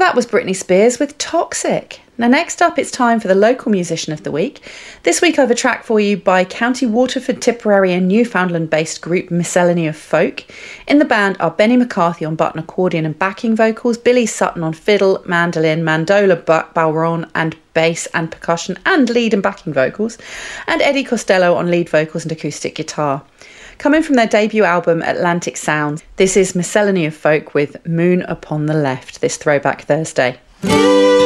that was Britney Spears with Toxic. Now next up, it's time for the local musician of the week. This week I have a track for you by County Waterford, Tipperary and Newfoundland based group Miscellany of Folk. In the band are Benny McCarthy on button accordion and backing vocals, Billy Sutton on fiddle, mandolin, mandola, bowron and bass and percussion and lead and backing vocals, and Eddie Costello on lead vocals and acoustic guitar. Coming from their debut album Atlantic Sounds, this is Miscellany of Folk with Moon Upon the Left, this Throwback Thursday.